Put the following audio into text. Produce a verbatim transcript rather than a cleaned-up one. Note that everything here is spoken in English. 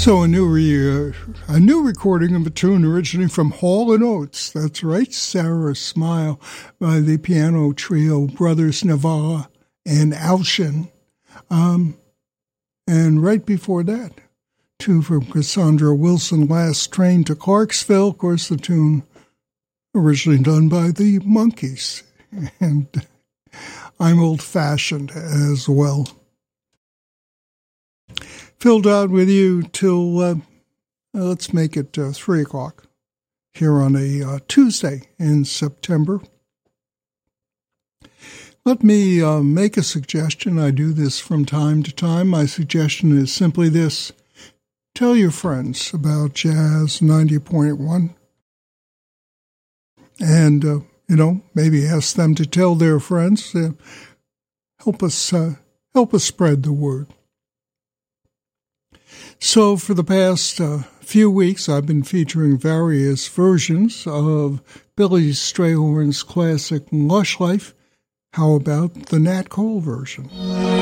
So a new re, uh, a new recording of a tune originating from Hall and Oates. That's right, Sarah Smile, by the piano trio Brothers Navarre and Alshin. Um, and right before that, tune from Cassandra Wilson, Last Train to Clarksville. Of course, the tune originally done by the Monkees. And I'm old-fashioned as well. Phil Dodd with you till, uh, let's make it uh, three o'clock here on a uh, Tuesday in September. Let me uh, make a suggestion. I do this from time to time. My suggestion is simply this. Tell your friends about Jazz ninety point one. And, uh, you know, maybe ask them to tell their friends. Uh, help us, uh, help us spread the word. So for the past uh, few weeks, I've been featuring various versions of Billy Strayhorn's classic Lush Life. How about the Nat Cole version?